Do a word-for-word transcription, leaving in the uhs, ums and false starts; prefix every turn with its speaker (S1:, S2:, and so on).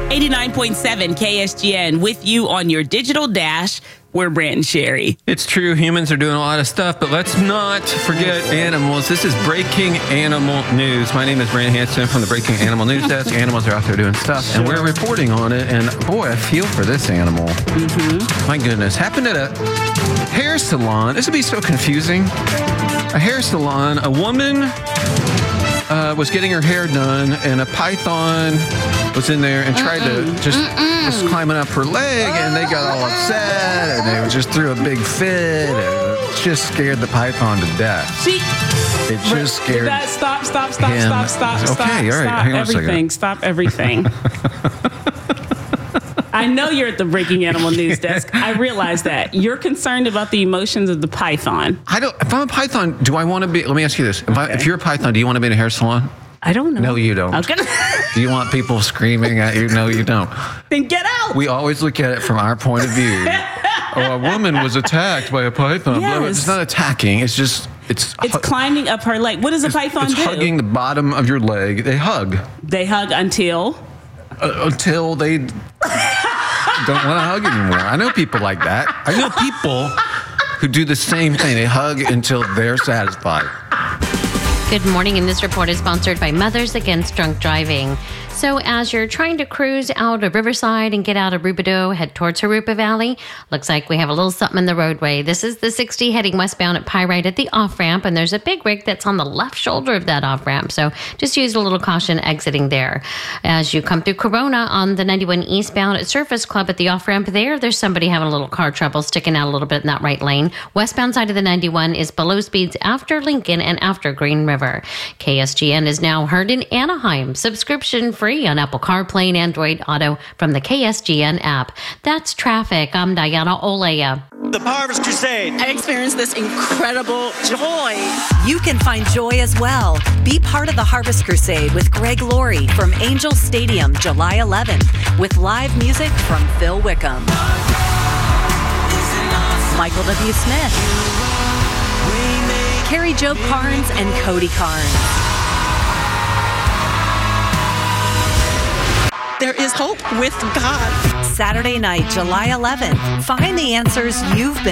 S1: eighty-nine point seven K S G N with you on your digital dash. We're Brant and Sherry.
S2: It's true, humans are doing a lot of stuff, but let's not forget animals. This is Breaking Animal News. My name is Brant Hanson from the Breaking Animal News Desk. Animals are out there doing stuff, sure. and we're reporting on it. And boy, I feel for this animal. Mm-hmm. My goodness. Happened at a hair salon. This would be so confusing. A hair salon. A woman uh, was getting her hair done, and a python was in there and tried Mm-mm. to just... Mm-mm. was climbing up her leg, and they got all upset, and they just threw a big fit, and it just scared the python to death.
S1: See,
S2: it just scared
S1: that, Stop, stop, stop,
S2: him.
S1: stop, stop,
S2: okay,
S1: stop,
S2: all right,
S1: stop
S2: hang on
S1: everything,
S2: a
S1: stop everything. I know you're at the Breaking Animal News Desk. I realize that. You're concerned about the emotions of the python.
S2: I don't, if I'm a python, do I want to be, let me ask you this. If, I,
S1: Okay.
S2: if you're a python, do you want to be in a hair salon?
S1: I don't know.
S2: No, you don't.
S1: Okay.
S2: Do you want people screaming at you? No, you don't.
S1: Then get out.
S2: We always look at it from our point of view. Oh, a woman was attacked by a python.
S1: Yes.
S2: It's not attacking. It's just, it's...
S1: It's hu- climbing up her leg. What does a python
S2: it's
S1: do?
S2: It's hugging the bottom of your leg. They hug.
S1: They hug until...
S2: Uh, until they don't want to hug anymore. I know people like that. I know people who do the same thing. They hug until they're satisfied.
S3: Good morning, and this report is sponsored by Mothers Against Drunk Driving. So as you're trying to cruise out of Riverside and get out of Rubidoux, head towards Harupa Valley, looks like we have a little something in the roadway. This is the sixty heading westbound at Pyrite at the off-ramp, and there's a big rig that's on the left shoulder of that off-ramp, so just use a little caution exiting there. As you come through Corona on the ninety-one eastbound at Surface Club at the off-ramp there, there's somebody having a little car trouble sticking out a little bit in that right lane. Westbound side of the ninety-one is below speeds after Lincoln and after Green River. K S G N is now heard in Anaheim, subscription free on Apple CarPlay and Android Auto from the K S G N app. That's traffic. I'm Diana Olea.
S4: The Harvest Crusade.
S5: I experienced this incredible joy.
S6: You can find joy as well. Be part of the Harvest Crusade with Greg Laurie from Angel Stadium, July eleventh, with live music from Phil Wickham, Michael W. Smith, Carrie Jo Carnes, and Cody Carnes.
S5: There is hope with God.
S6: Saturday night, July eleventh. Find the answers you've been